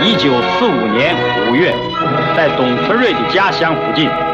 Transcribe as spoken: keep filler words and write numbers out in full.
一九四五年五月，在董存瑞的家乡附近。